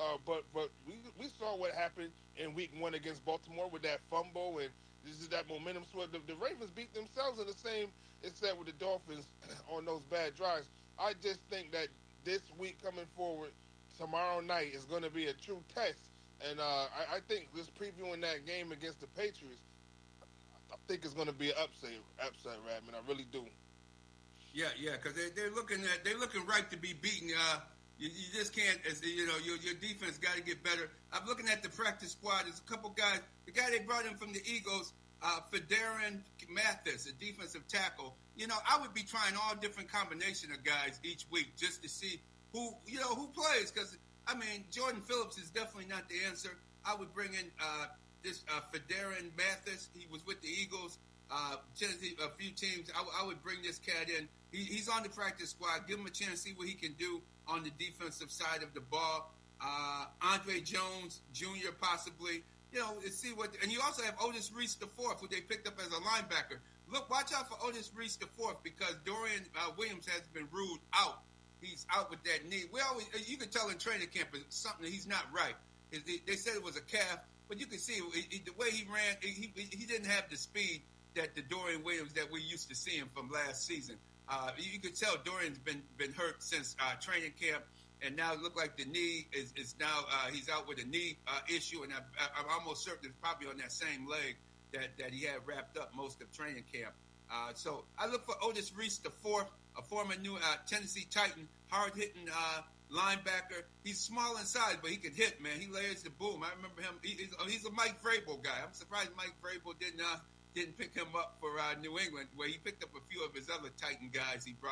But we saw what happened in Week 1 against Baltimore with that fumble, and this is that momentum swing. The Ravens beat themselves in the same extent with the Dolphins on those bad drives. I just think that this week coming forward, tomorrow night is going to be a true test, and I think just previewing that game against the Patriots, I think it's going to be an upset, Radman. I really do. Yeah, because they're looking right to be beaten. You just can't, your defense got to get better. I'm looking at the practice squad. There's a couple guys. The guy they brought in from the Eagles, Fedarian Mathis, a defensive tackle. I would be trying all different combination of guys each week just to see who plays. Because Jordan Phillips is definitely not the answer. I would bring in this Fedarian Mathis. He was with the Eagles. Tennessee, a few teams. I would bring this cat in. He's on the practice squad. Give him a chance to see what he can do on the defensive side of the ball. Andre Jones Jr. possibly. See what. And you also have Otis Reese IV, who they picked up as a linebacker. Look, watch out for Otis Reese IV because Dorian Williams has been ruled out. He's out with that knee. You can tell in training camp it's something that he's not right. They said it was a calf, but you can see the way he ran. He didn't have the speed that the Dorian Williams that we used to see him from last season. You could tell Dorian's been hurt since training camp, and now it looked like the knee is now he's out with a knee issue, and I'm almost certain it's probably on that same leg that he had wrapped up most of training camp. So I look for Otis Reese IV, a former new Tennessee Titan, hard-hitting linebacker. He's small in size, but he can hit, man. He layers the boom. I remember him. He's a Mike Vrabel guy. I'm surprised Mike Vrabel didn't pick him up for New England, where he picked up a few of his other Titan guys he brought